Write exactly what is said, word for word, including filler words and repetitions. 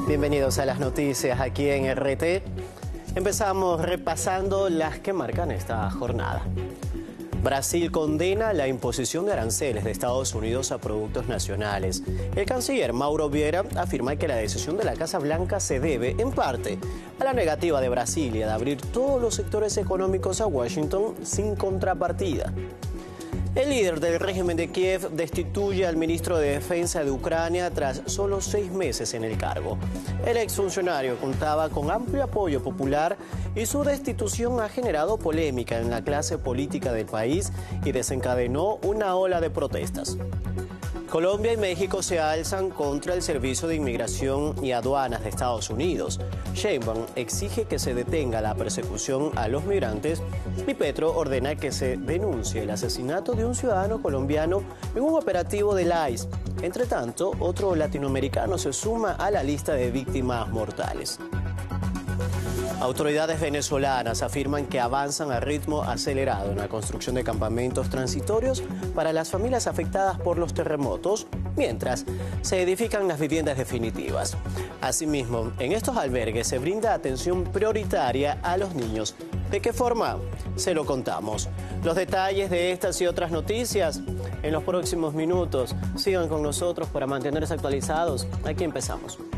Bienvenidos a las noticias aquí en R T. Empezamos repasando las que marcan esta jornada. Brasil condena la imposición de aranceles de Estados Unidos a productos nacionales. El canciller Mauro Vieira afirma que la decisión de la Casa Blanca se debe, en parte, a la negativa de Brasilia de abrir todos los sectores económicos a Washington sin contrapartida. El líder del régimen de Kiev destituye al ministro de Defensa de Ucrania tras solo seis meses en el cargo. El exfuncionario contaba con amplio apoyo popular y su destitución ha generado polémica en la clase política del país y desencadenó una ola de protestas. Colombia y México se alzan contra el Servicio de Inmigración y Aduanas de Estados Unidos. Sheinbaum exige que se detenga la persecución a los migrantes y Petro ordena que se denuncie el asesinato de un ciudadano colombiano en un operativo del I C E. Entre tanto, otro latinoamericano se suma a la lista de víctimas mortales. Autoridades venezolanas afirman que avanzan a ritmo acelerado en la construcción de campamentos transitorios para las familias afectadas por los terremotos, mientras se edifican las viviendas definitivas. Asimismo, en estos albergues se brinda atención prioritaria a los niños. ¿De qué forma? Se lo contamos. Los detalles de estas y otras noticias en los próximos minutos. Sigan con nosotros para mantenerse actualizados. Aquí empezamos.